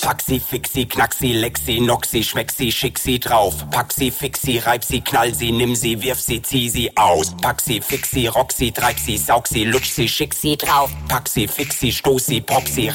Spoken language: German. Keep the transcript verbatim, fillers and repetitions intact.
Pack sie, fix sie, knack sie, leck sie, knock sie, schmeck sie, schick sie drauf. Pack sie, fix sie, reib sie, knall sie, nimm sie, wirf sie, zieh sie aus. Pack sie, fix sie, rock sie, treib sie, saug sie, lutsch sie, schick sie drauf. Pack sie, fix sie, stoß sie, pop sie,